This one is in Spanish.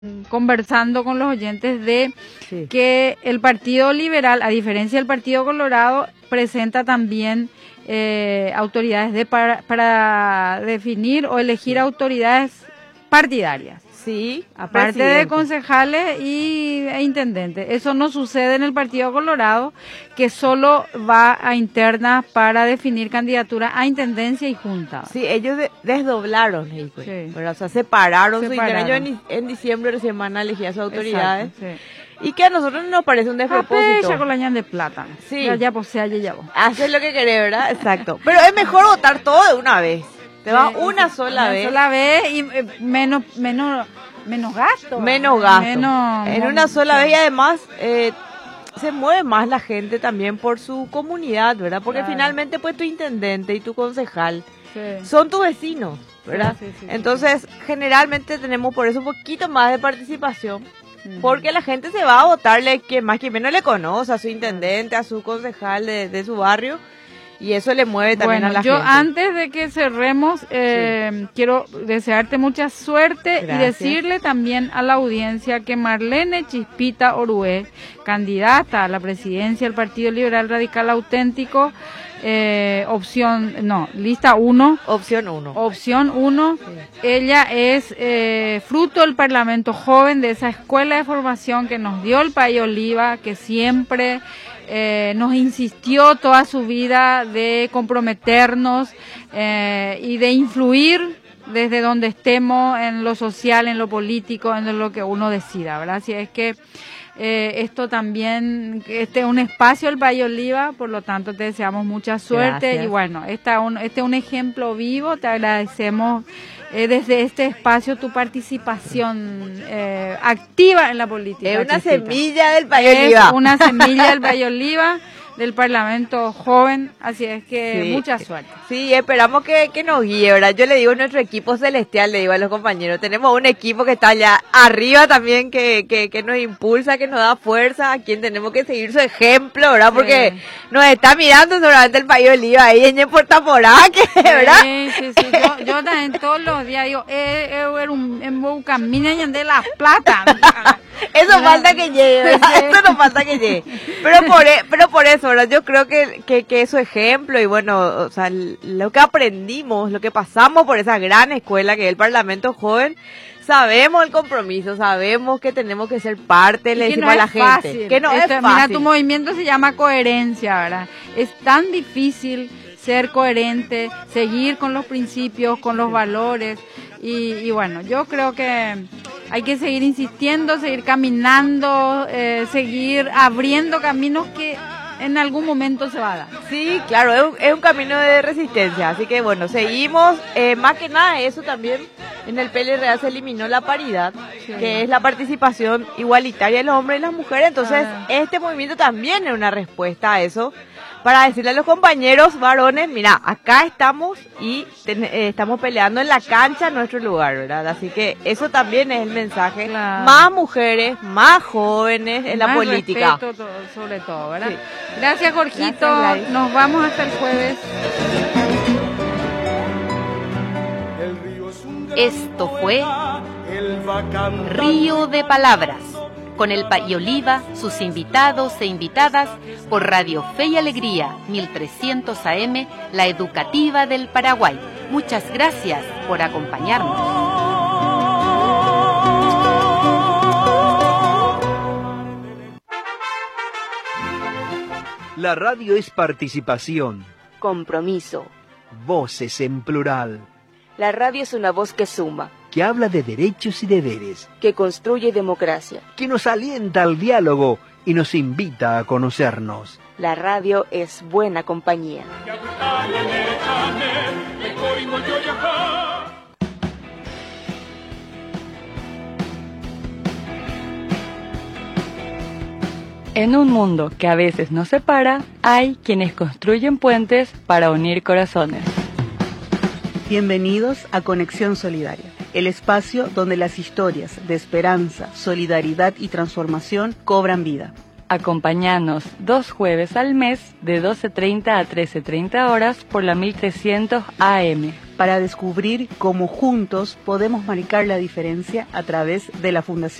conversando con los oyentes de Sí. que el Partido Liberal, a diferencia del Partido Colorado, presenta también autoridades para definir o elegir autoridades partidarias. Sí, Aparte presidente. de concejales e intendentes. Eso no sucede en el Partido Colorado, que solo va a internas para definir candidatura a intendencia y junta. Sí, ellos desdoblaron, pues, Sí. ¿verdad? O sea, separaron su Separaron. interés. En diciembre recién van a elegir a sus autoridades. Exacto, sí. Y que a nosotros nos parece un despropósito. Pecha con la ñan de plata. Sí. Ya posea, ya vos. Haces lo que querés, ¿verdad? Exacto. Pero es mejor votar todo de una vez. Te vas una sola vez. Una sola vez y menos gasto. Menos gasto. En una sola vez y además se mueve más la gente también por su comunidad, ¿verdad? Porque Claro. finalmente pues tu intendente y tu concejal Sí. son tus vecinos, ¿verdad? Sí. Entonces generalmente tenemos por eso un poquito más de participación. Porque la gente se va a votarle quien más quien menos le conoce, a su intendente, a su concejal de su barrio. Y eso le mueve también a la yo gente. antes de que cerremos, quiero desearte mucha suerte y Gracias. decirle también a la audiencia que Marlene Chispita Orué, candidata a la presidencia del Partido Liberal Radical Auténtico, lista 1, Opción 1. opción 1, ella es fruto del Parlamento Joven, de esa escuela de formación que nos dio el País Oliva, que siempre nos insistió toda su vida de comprometernos y de influir desde donde estemos en lo social, en lo político, en lo que uno decida, ¿verdad? Así es que esto también, este es un espacio del Valle Oliva, por lo tanto te deseamos mucha suerte. Gracias. Y bueno, este es un ejemplo vivo, te agradecemos desde este espacio tu participación activa en la política. Es una Chispita. semilla del Valle Es Oliva. una semilla del Valle Oliva, del Parlamento Joven, así es que Sí. mucha suerte. Sí, esperamos que nos guíe, ¿verdad? Yo le digo a nuestro equipo celestial, le digo a los compañeros, tenemos un equipo que está allá arriba también, que nos impulsa, que nos da fuerza, a quien tenemos que seguir su ejemplo, ¿verdad? Porque nos está mirando seguramente el País Oliva ahí en Puerto Moraque, ¿verdad? Sí. Yo también todos los días digo, en Bucamina y en de La Plata. Eso falta que llegue, ¿verdad? Eso nos falta que llegue. Pero por eso, ¿verdad? Yo creo que es su ejemplo y bueno, o sea, lo que aprendimos, lo que pasamos por esa gran escuela que es el Parlamento Joven, sabemos el compromiso, sabemos que tenemos que ser parte, le decimos a la gente. Que no es fácil. Mira, tu movimiento se llama coherencia, ¿verdad? Es tan difícil ser coherente, seguir con los principios, con los valores y bueno, yo creo que hay que seguir insistiendo, seguir caminando, seguir abriendo caminos que en algún momento se va a dar. Sí, claro, es un camino de resistencia, así que bueno, seguimos, más que nada eso también, en el PLRA se eliminó la paridad, que es la participación igualitaria de los hombres y las mujeres, entonces este movimiento también es una respuesta a eso, para decirle a los compañeros varones, mira, acá estamos y estamos peleando en la cancha nuestro lugar, ¿verdad? Así que eso también es el mensaje, Claro. Más mujeres, más jóvenes en la Más política. respeto, sobre todo, ¿verdad? Sí. Gracias, Jorgito. Gracias, Gladys. Nos vamos hasta el jueves. Esto fue Río de Palabras, con el País Oliva, sus invitados e invitadas, por Radio Fe y Alegría, 1300 AM, la educativa del Paraguay. Muchas gracias por acompañarnos. La radio es participación, Compromiso. voces en plural, La radio es una voz que suma, que habla de derechos y deberes, que construye democracia. que nos alienta al diálogo y nos invita a conocernos. La radio es buena compañía. En un mundo que a veces nos separa, hay quienes construyen puentes para unir corazones. Bienvenidos a Conexión Solidaria, el espacio donde las historias de esperanza, solidaridad y transformación cobran vida. Acompáñanos 2 jueves al mes de 12:30 a 13:30 horas por la 1300 AM. Para descubrir cómo juntos podemos marcar la diferencia a través de la Fundación